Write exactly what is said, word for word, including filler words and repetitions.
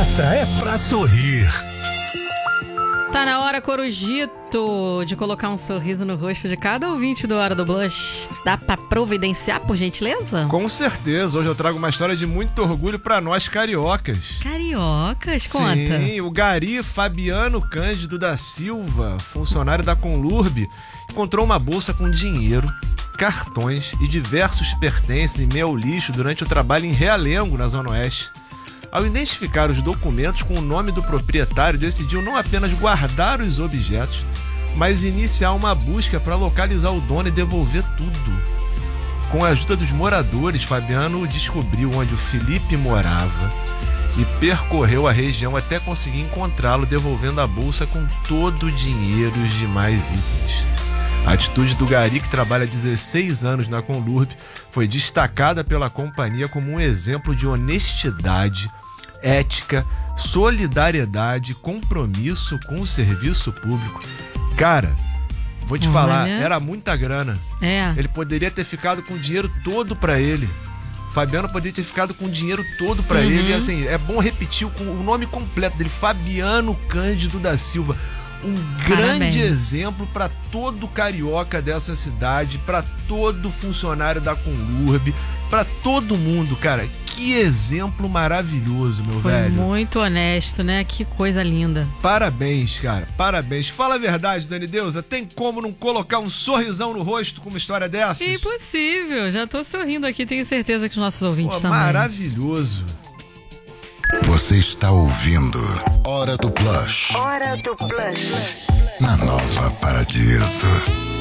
Essa é pra sorrir. Tá na hora, Corujito, de colocar um sorriso no rosto de cada ouvinte do Hora do Blush. Dá pra providenciar, por gentileza? Com certeza. Hoje eu trago uma história de muito orgulho pra nós cariocas. Cariocas? Conta. Sim, o Gari Fabiano Cândido da Silva, funcionário da Conlurb, encontrou uma bolsa com dinheiro, cartões e diversos pertences em meio ao lixo durante o trabalho em Realengo, na Zona Oeste. Ao identificar os documentos com o nome do proprietário, decidiu não apenas guardar os objetos, mas iniciar uma busca para localizar o dono e devolver tudo. Com a ajuda dos moradores, Fabiano descobriu onde o Felipe morava e percorreu a região até conseguir encontrá-lo, devolvendo a bolsa com todo o dinheiro e os demais itens. A atitude do Gari, que trabalha há dezesseis anos na Conlurb, foi destacada pela companhia como um exemplo de honestidade, ética, solidariedade, compromisso com o serviço público. Cara, vou te Olha. falar, era muita grana. É. Ele poderia ter ficado com o dinheiro todo pra ele. Fabiano poderia ter ficado com o dinheiro todo pra Uhum. ele. E assim, é bom repetir o, o nome completo dele, Fabiano Cândido da Silva. Um grande Parabéns. exemplo para todo carioca dessa cidade, para todo funcionário da Conlurb, para todo mundo, cara. Que exemplo maravilhoso, meu Foi velho. muito honesto, né? Que coisa linda. Parabéns, cara. Parabéns. Fala a verdade, Dani Deusa. Tem como não colocar um sorrisão no rosto com uma história dessas? Impossível. Já tô sorrindo aqui, tenho certeza que os nossos ouvintes Pô, também. maravilhoso. Você está ouvindo Hora do Blush Hora do Blush. na Nova Paradiso.